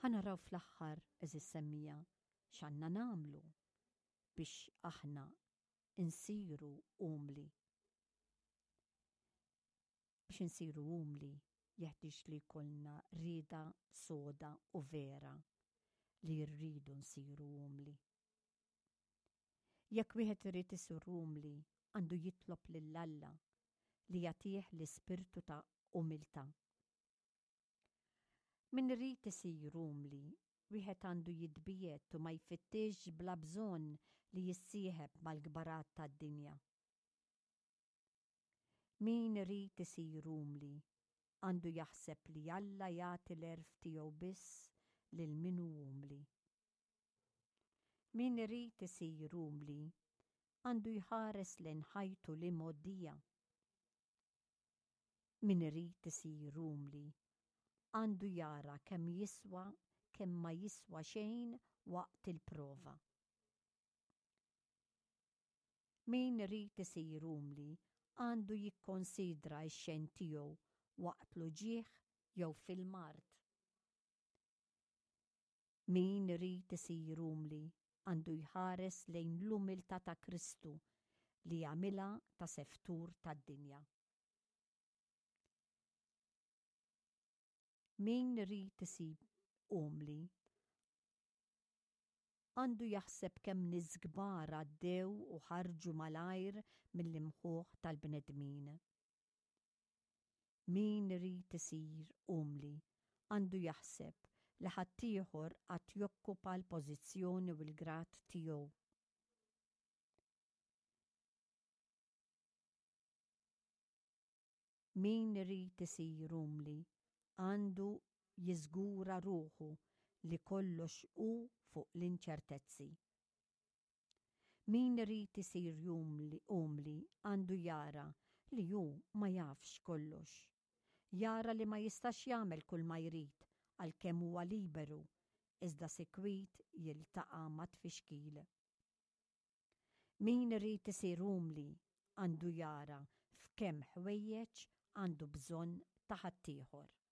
ħanaraw fl-aħħar eżis semmija x'għandna nagħmlu biex aħna insiru umli. Biex insiru umli jeħtieġ li jkollna rieda soda u vera li rridu nsiru umli. Jekk wieħed irid isir umli, għandu jitlob lil Alla li jagħtih l-ispirtu ta' umiltà. Min irid isir umli, wieħed għandu jitbiet u ma jfittix bla bżonn li jissieħeb mal-kbarat tad-dinja. Min irid isir umli, għandu jaħseb li Alla jagħti l-erf tiegħu biss lil min hu umli. Min irid isir umli, għandu jħares lejn ħajtu li moddija. Min irid isir umli, għandu jara kemm jiswa kemm ma jiswa xejn waqt il-prova. Min irid isir umli, għandu jikkonsidra x-xejn tiegħu waqt l-uġigħ jew fil-mard. Min irid isir umli, għandu jħares lejn l-umiltà ta' Kristu li jagħmilha ta' seftur tad-dinja. Min irid isir umli, għandu jaħseb kemm nies kbar għaddew u ħarġu malajr mill-imħuħ tal-bnedmin. Min irid isir umli, għandu jaħseb li ħaddieħor qatt jokkupa l-pożizzjoni u l-grad tiegħu. Min irid isir umli, għandu jiżgura ruħu li kollox hu fuq l-inċertezzi. Min irid isir umli għandu jara li hu ma jafx kollox. Jara li ma jistax jagħmel kull ma jrid għalkemm huwa liberu, iżda sikwit jiltaqa' ma' tfixkil. Min irid isir umli għandu jara f'kemm ħwejjeġ għandu bżonn ta' ħaddieħor.